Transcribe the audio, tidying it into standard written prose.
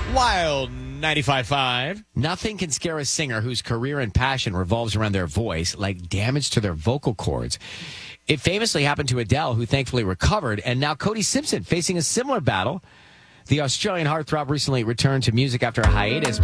Wild 95.5. Nothing can scare a singer whose career and passion revolves around their voice like damage to their vocal cords. It famously happened to Adele, who thankfully recovered, and now Cody Simpson facing a similar battle. The Australian heartthrob recently returned to music after a hiatus.